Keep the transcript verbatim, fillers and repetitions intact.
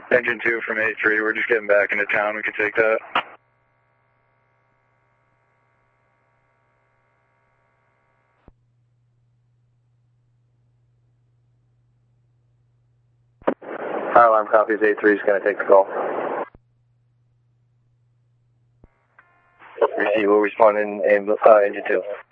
Engine two from eight three, we're just getting back into town, we can take that. Fire alarm copies, eight three is going to take the call. You will respond in, in uh, engine two.